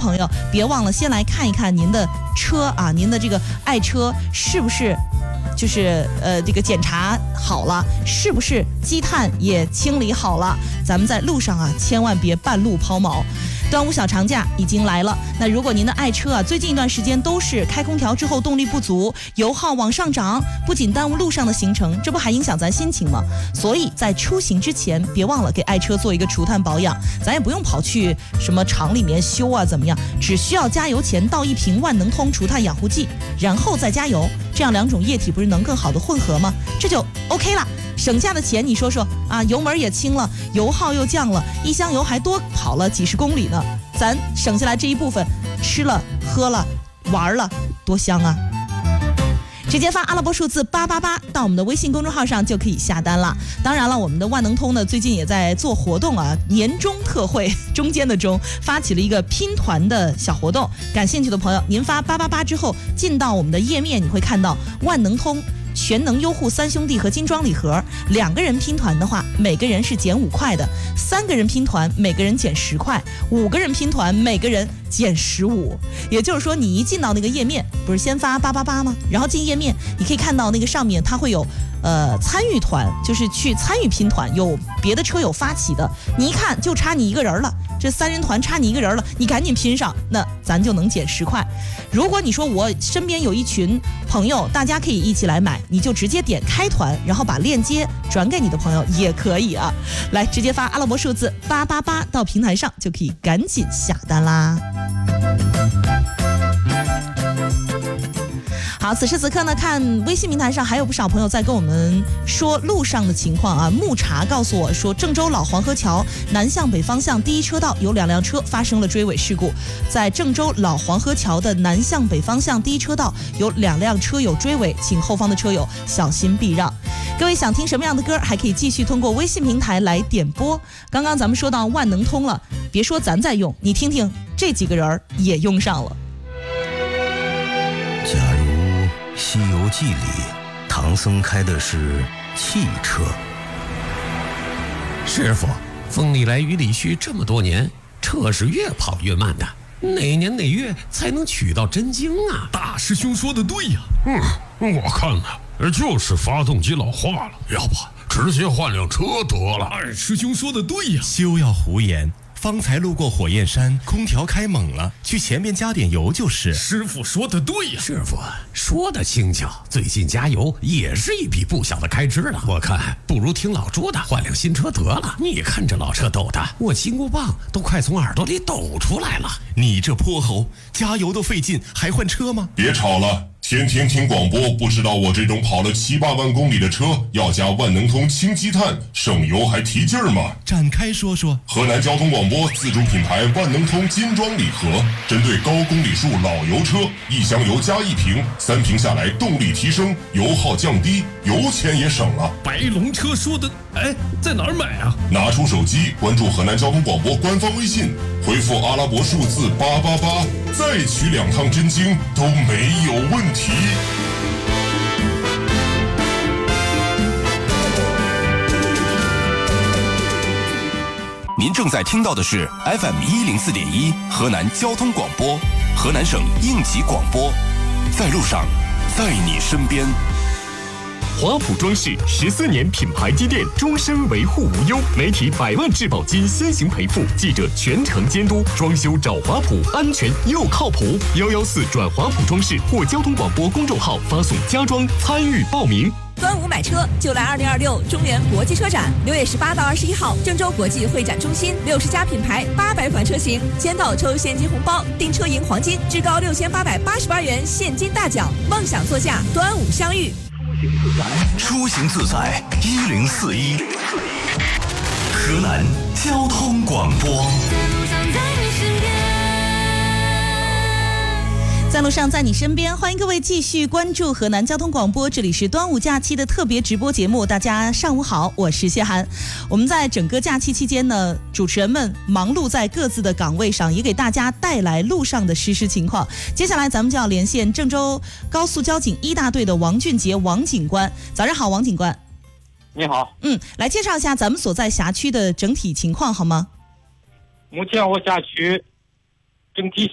朋友，别忘了先来看一看您的车啊，您的这个爱车是不是就是这个检查好了，是不是积碳也清理好了？咱们在路上啊，千万别半路抛锚。端午小长假已经来了，那如果您的爱车啊，最近一段时间都是开空调之后动力不足，油耗往上涨，不仅耽误路上的行程，这不还影响咱心情吗？所以在出行之前，别忘了给爱车做一个除碳保养，咱也不用跑去什么厂里面修啊，怎么样？只需要加油前倒1瓶万能通除碳养护剂，然后再加油，这样2种液体不是能更好的混合吗？这就 OK 了。省下的钱你说说啊，油门也轻了，油耗又降了，一箱油还多跑了几十公里呢，咱省下来这一部分，吃了喝了玩了，多香啊！直接发阿拉伯数字888到我们的微信公众号上就可以下单了。当然了，我们的万能通呢最近也在做活动啊，年终特惠，中间的中发起了一个拼团的小活动，感兴趣的朋友，您发888之后进到我们的页面，你会看到万能通全能优护3兄弟和精装礼盒，2个人拼团的话，每个人是减5块的；3个人拼团，每个人减10块；5个人拼团，每个人减15。也就是说，你一进到那个页面，不是先发888吗？然后进页面，你可以看到那个上面它会有参与团，就是去参与拼团，有别的车友发起的，你一看就差你一个人了。这3人团差你一个人了，你赶紧拼上，那咱就能减10块。如果你说我身边有一群朋友，大家可以一起来买，你就直接点开团，然后把链接转给你的朋友也可以啊。来，直接发阿拉伯数字888到平台上，就可以赶紧下单啦。好，此时此刻呢，看微信平台上还有不少朋友在跟我们说路上的情况啊。木茶告诉我说，郑州老黄河桥南向北方向第1车道有2辆车发生了追尾事故，在郑州老黄河桥的南向北方向第1车道有2辆车有追尾，请后方的车友小心避让。各位想听什么样的歌，还可以继续通过微信平台来点播。刚刚咱们说到万能通了，别说咱在用，你听听这几个人也用上了。 假如《西游记》里唐僧开的是汽车， 师傅，风里来雨里去这么多年，车是越跑越慢的，哪年哪月才能取到真经啊？ 大师兄说的对呀。我看呢，就是发动机老化了，要不直接换辆车得了。二师兄说的对呀。 休要胡言，方才路过火焰山，空调开猛了，去前面加点油就是。 师傅说的对呀。 师傅说的轻巧，最近加油也是一笔不小的开支了。我看不如听老朱的，换辆新车得了。你看这老车抖的，我金箍棒都快从耳朵里抖出来了。 你这泼猴，加油都费劲，还换车吗？ 别吵了，天天听广播，不知道我这种跑了7、8万公里的车要加万能通清积碳，省油还提劲儿吗？ 展开说说。 河南交通广播自主品牌万能通金装礼盒，针对高公里数老油车，1箱油加1瓶，3瓶下来动力提升，油耗降低，油钱也省了。 白龙车说的，在哪儿买啊？ 拿出手机关注河南交通广播官方微信，回复阿拉伯数字888，再取2趟真经都没有问题。 您正在听到的是 FM104.1 河南交通广播，河南省应急广播，在路上，在你身边。 华普装饰14年品牌积淀，终身维护无忧，媒体100万质保金先行赔付，记者全程监督，装修找华普，安全又靠谱。114转华普装饰或交通广播公众号发送家装参与报名。 端午买车就来2026中原国际车展，6月18到21号，郑州国际会展中心，60家品牌，800款车型，签到抽现金红包，订车赢黄金，至高6888元现金大奖，梦想座驾，端午相遇。 出行自在1041，河南交通广播。 在路上，在你身边，欢迎各位继续关注河南交通广播，这里是端午假期的特别直播节目。大家上午好，我是谢涵。我们在整个假期期间呢，主持人们忙碌在各自的岗位上，也给大家带来路上的实时情况。接下来咱们就要连线郑州高速交警1大队的王俊杰王警官。早上好，王警官。 你好。 来介绍一下咱们所在辖区的整体情况好吗？ 目前我辖区整体